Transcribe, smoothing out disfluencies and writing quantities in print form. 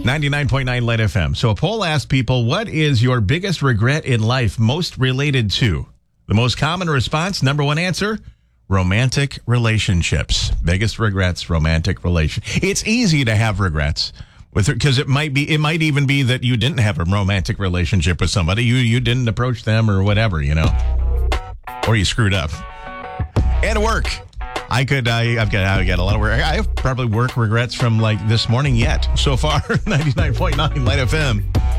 99.9 Light FM. So a poll asked people, what is your biggest regret in life most related to? The most common response, number one answer, romantic relationships. Biggest regrets, romantic relationships. It's easy to have regrets because it might even be that you didn't have a romantic relationship with somebody. You didn't approach them or whatever, or you screwed up. And work. I've got a lot of work. I have probably work regrets from like this morning yet. So far, 99.9 Light FM.